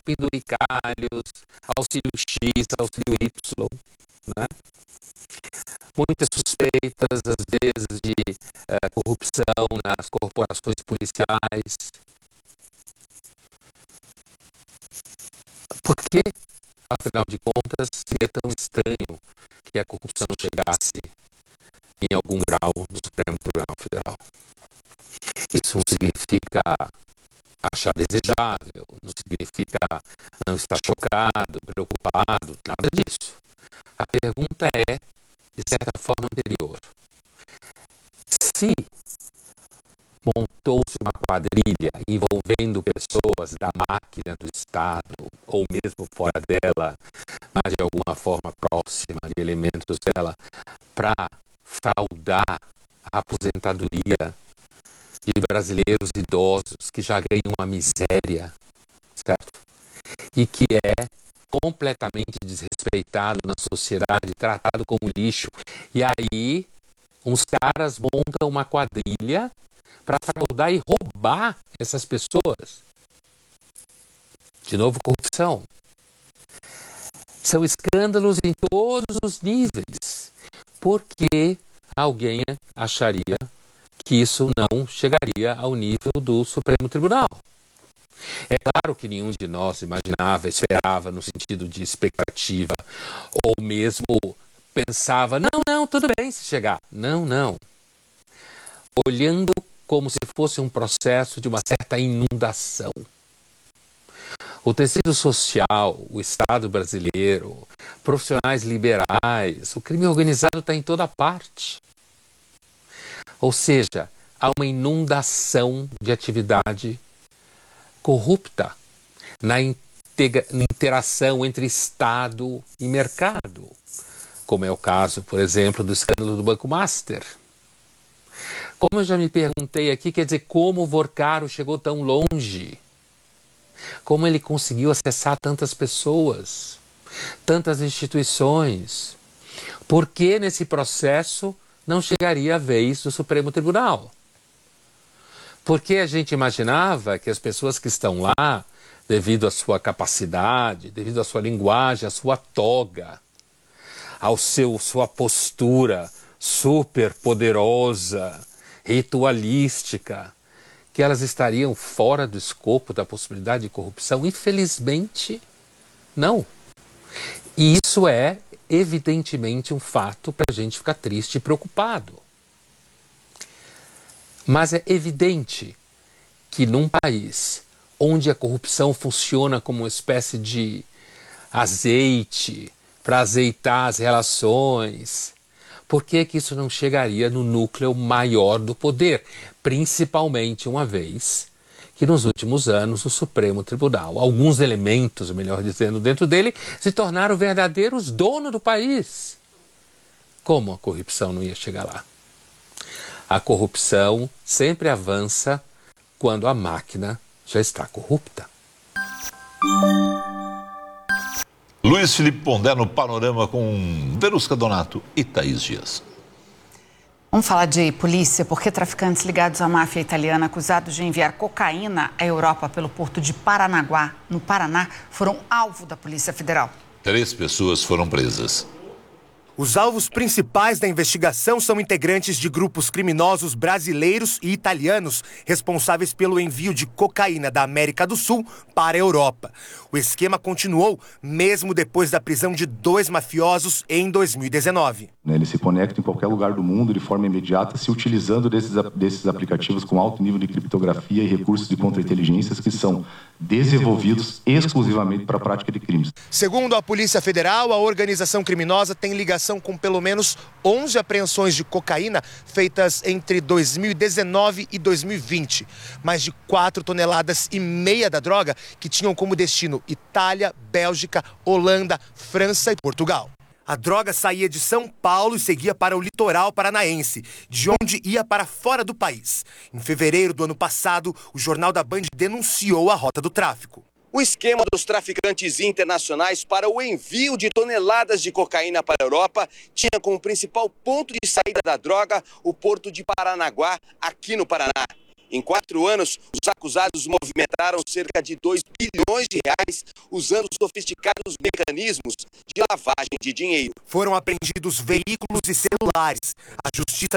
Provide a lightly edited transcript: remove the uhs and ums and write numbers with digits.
penduricalhos, auxílio X, auxílio Y, né? Muitas suspeitas, às vezes, de corrupção nas corporações policiais. Por que, afinal de contas, seria tão estranho que a corrupção chegasse em algum grau no Supremo Tribunal Federal? Isso não significa achar desejável, não significa não estar chocado, preocupado, nada disso. A pergunta é, de certa forma, anterior. Se montou-se uma quadrilha envolvendo pessoas da máquina do Estado, ou mesmo fora dela, mas de alguma forma próxima de elementos dela, para fraudar a aposentadoria de brasileiros idosos que já ganham uma miséria, certo? E que é completamente desrespeitado na sociedade, tratado como lixo. E aí, uns caras montam uma quadrilha para fraudar e roubar essas pessoas. De novo, corrupção. São escândalos em todos os níveis. Porque alguém acharia que isso não chegaria ao nível do Supremo Tribunal. É claro que nenhum de nós imaginava, esperava no sentido de expectativa, ou mesmo pensava, não, tudo bem se chegar. Não. Olhando como se fosse um processo de uma certa inundação. O tecido social, o Estado brasileiro, profissionais liberais, o crime organizado está em toda parte. Ou seja, há uma inundação de atividade corrupta na interação entre Estado e mercado, como é o caso, por exemplo, do escândalo do Banco Master. Como eu já me perguntei aqui, quer dizer, como o Vorcaro chegou tão longe? Como ele conseguiu acessar tantas pessoas, tantas instituições? Por que nesse processo não chegaria a vez do Supremo Tribunal? Porque a gente imaginava que as pessoas que estão lá, devido à sua capacidade, devido à sua linguagem, à sua toga, sua postura super poderosa, ritualística, que elas estariam fora do escopo da possibilidade de corrupção? Infelizmente, não. E isso é, evidentemente, um fato para a gente ficar triste e preocupado. Mas é evidente que num país onde a corrupção funciona como uma espécie de azeite para azeitar as relações, por que isso não chegaria no núcleo maior do poder? Principalmente uma vez que nos últimos anos o Supremo Tribunal, alguns elementos, melhor dizendo, dentro dele, se tornaram verdadeiros donos do país. Como a corrupção não ia chegar lá? A corrupção sempre avança quando a máquina já está corrupta. Luiz Felipe Pondé no Panorama com Verusca Donato e Thaís Dias. Vamos falar de polícia, porque traficantes ligados à máfia italiana acusados de enviar cocaína à Europa pelo porto de Paranaguá, no Paraná, foram alvo da Polícia Federal. 3 pessoas foram presas. Os alvos principais da investigação são integrantes de grupos criminosos brasileiros e italianos responsáveis pelo envio de cocaína da América do Sul para a Europa. O esquema continuou mesmo depois da prisão de 2 mafiosos em 2019. Ele se conecta em qualquer lugar do mundo de forma imediata, se utilizando desses aplicativos com alto nível de criptografia e recursos de contra-inteligências que são desenvolvidos exclusivamente para a prática de crimes. Segundo a Polícia Federal, a organização criminosa tem ligação com pelo menos 11 apreensões de cocaína feitas entre 2019 e 2020. Mais de 4,5 toneladas da droga que tinham como destino Itália, Bélgica, Holanda, França e Portugal. A droga saía de São Paulo e seguia para o litoral paranaense, de onde ia para fora do país. Em fevereiro do ano passado, o Jornal da Band denunciou a rota do tráfico. O esquema dos traficantes internacionais para o envio de toneladas de cocaína para a Europa tinha como principal ponto de saída da droga o porto de Paranaguá, aqui no Paraná. Em 4 anos, os acusados movimentaram cerca de 2 bilhões de reais usando sofisticados mecanismos de lavagem de dinheiro. Foram apreendidos veículos e celulares. A Justiça